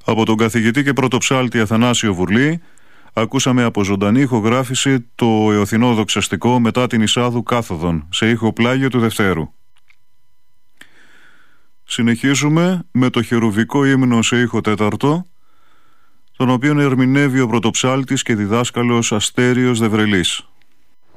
Από τον καθηγητή και πρωτοψάλτη Αθανάσιο Βουρλή ακούσαμε από ζωντανή ηχογράφηση το εωθινό δοξαστικό μετά την Εισάδου Κάθοδον σε ήχο πλάγιο του Δευτέρου. Συνεχίζουμε με το χερουβικό ύμνο σε ήχο τέταρτο, τον οποίον ερμηνεύει ο πρωτοψάλτης και διδάσκαλος Αστέριος Δεβρελής.